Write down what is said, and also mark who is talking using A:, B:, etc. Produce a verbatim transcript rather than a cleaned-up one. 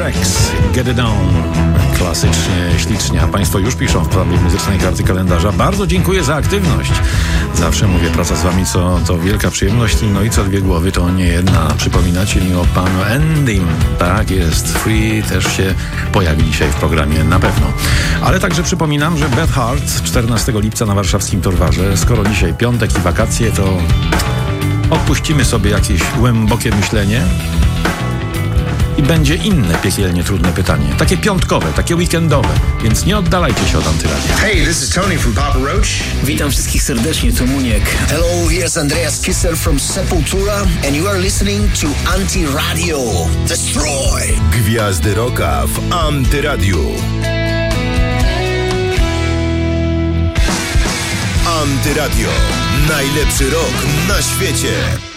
A: T-Rex, Get It On. Klasycznie, ślicznie. A Państwo już piszą w prawej muzycznej karty kalendarza. Bardzo dziękuję za aktywność. Zawsze mówię, praca z Wami co, to wielka przyjemność. No i co dwie głowy to nie jedna. Przypominacie mi o panu Endym. Tak jest. Free też się pojawi dzisiaj w programie na pewno. Ale także przypominam, że Beth Hart czternastego lipca na warszawskim Torwarze. Skoro dzisiaj piątek i wakacje, to odpuścimy sobie jakieś głębokie myślenie i będzie inne piekielnie trudne pytanie. Takie piątkowe, takie weekendowe. Więc nie oddalajcie się od Antyradia.
B: Hey, this is Tony from Papa Roach.
C: Witam wszystkich serdecznie, to Muniek.
D: Hello, here's Andreas Kisser from Sepultura and you are listening to Antyradio. Destroy!
E: Gwiazdy rocka w Antyradiu. Antyradio. Najlepszy rock na świecie.